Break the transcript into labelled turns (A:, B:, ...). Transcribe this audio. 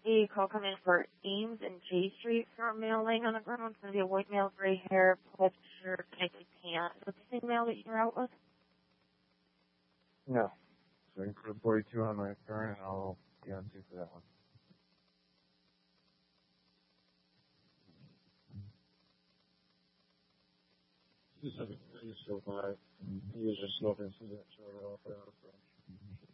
A: a call coming for Ames and J Street for a male laying on the ground. It's going to be a white male, gray hair, plaid shirt, connected pants. What's the same male that you're out with?
B: No. So I can put a 42 on my current, and I'll be on 2 for that one. Just so far, he was just smoking cigarettes right off.